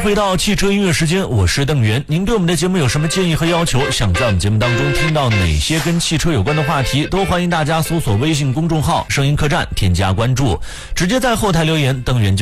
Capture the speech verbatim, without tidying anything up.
回到汽车音乐时间，我是邓源。您对我们的节目有什么建议和要求？想在我们节目当中听到哪些跟汽车有关的话题，都欢迎大家搜索微信公众号声音客栈添加关注，直接在后台留言，邓源就